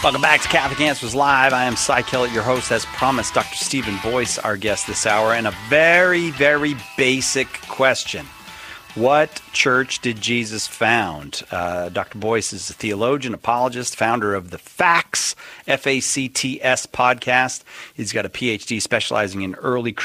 Welcome back to Catholic Answers Live. I am Cy Kellett, your host. As promised, Dr. Stephen Boyce, our guest this hour, and a very, very basic question. What church did Jesus found? Dr. Boyce is a theologian, apologist, founder of the FACTS, F-A-C-T-S podcast. He's got a PhD specializing in early